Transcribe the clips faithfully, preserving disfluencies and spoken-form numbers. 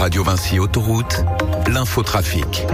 Radio Vinci Autoroute, l'infotrafic.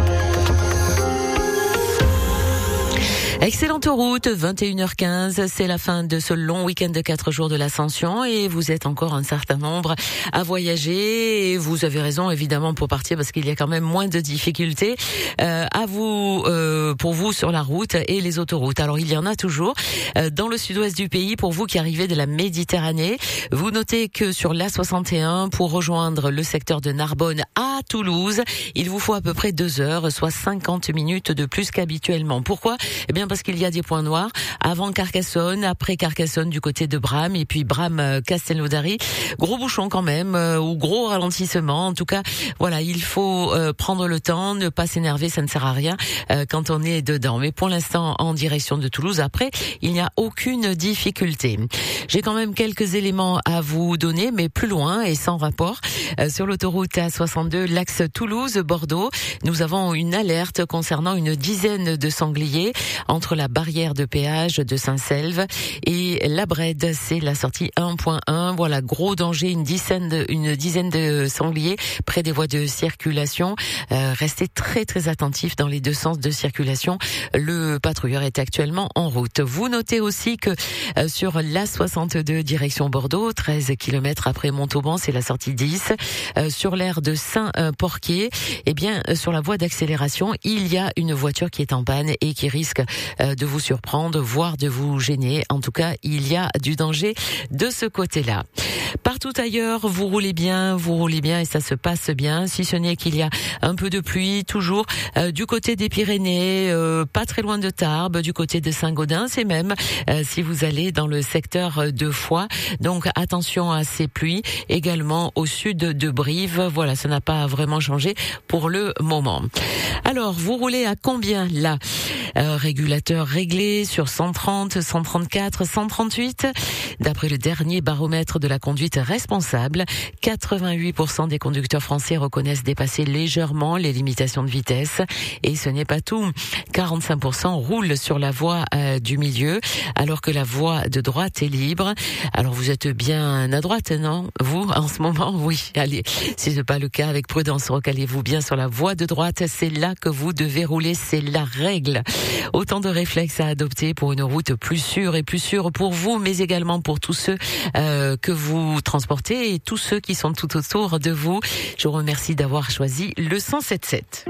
Excellente route, vingt et une heures quinze, c'est la fin de ce long week-end de quatre jours de l'Ascension et vous êtes encore un certain nombre à voyager et vous avez raison évidemment pour partir parce qu'il y a quand même moins de difficultés euh, à vous, euh, pour vous sur la route et les autoroutes. Alors il y en a toujours euh, dans le sud-ouest du pays pour vous qui arrivez de la Méditerranée. Vous notez que sur l'A soixante et un pour rejoindre le secteur de Narbonne à Toulouse, il vous faut à peu près deux heures, soit cinquante minutes de plus qu'habituellement. Pourquoi ? Eh bien parce qu'il y a des points noirs avant Carcassonne, après Carcassonne du côté de Bram et puis Bram Castelnaudary. Gros bouchon quand même euh, ou gros ralentissement. En tout cas, voilà, il faut euh, prendre le temps, ne pas s'énerver, ça ne sert à rien euh, quand on est dedans. Mais pour l'instant, en direction de Toulouse, après, il n'y a aucune difficulté. J'ai quand même quelques éléments à vous donner, mais plus loin et sans rapport. Euh, sur l'autoroute A soixante-deux, l'axe Toulouse-Bordeaux, nous avons une alerte concernant une dizaine de sangliers entre la barrière de péage de Saint-Selve et la Brède, c'est la sortie un point un. Voilà, gros danger, une dizaine de, une dizaine de sangliers près des voies de circulation. Euh, restez très très attentifs dans les deux sens de circulation. Le patrouilleur est actuellement en route. Vous notez aussi que euh, sur l'A soixante-deux direction Bordeaux, treize kilomètres après Montauban, c'est la sortie dix. Euh, sur l'aire de Saint-Porquier, eh bien euh, sur la voie d'accélération, il y a une voiture qui est en panne et qui risque euh, de vous surprendre, voire de vous gêner. En tout cas, il y a du danger de ce côté-là. Partout ailleurs, vous roulez bien, vous roulez bien et ça se passe bien, si ce n'est qu'il y a un peu de pluie, toujours euh, du côté des Pyrénées, euh, pas très loin de Tarbes, du côté de Saint-Gaudens, c'est même euh, si vous allez dans le secteur de Foix. Donc attention à ces pluies, également au sud de Brive. Voilà, ça n'a pas vraiment changé pour le moment. Alors, vous roulez à combien là ? Euh, régulateur réglé sur cent trente, cent trente-quatre, cent trente-huit. D'après le dernier baromètre de la conduite responsable, quatre-vingt-huit pour cent des conducteurs français reconnaissent dépasser légèrement les limitations de vitesse. Et ce n'est pas tout. quarante-cinq pour cent roulent sur la voie euh, du milieu, alors que la voie de droite est libre. Alors vous êtes bien à droite, non ? Vous, en ce moment, oui. Allez, si ce n'est pas le cas, avec prudence, recalez-vous bien sur la voie de droite. C'est là que vous devez rouler, c'est la règle. Autant de réflexes à adopter pour une route plus sûre et plus sûre pour vous, mais également pour tous ceux euh, que vous transportez et tous ceux qui sont tout autour de vous. Je vous remercie d'avoir choisi le cent soixante-dix-sept.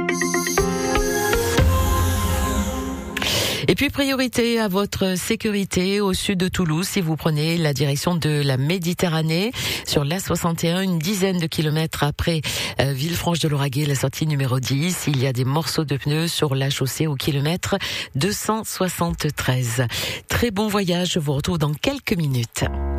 Et puis priorité à votre sécurité au sud de Toulouse si vous prenez la direction de la Méditerranée sur l'A soixante et un, une dizaine de kilomètres après euh, Villefranche-de-Lauragais, la sortie numéro dix. Il y a des morceaux de pneus sur la chaussée au kilomètre deux cent soixante-treize. Très bon voyage, je vous retrouve dans quelques minutes.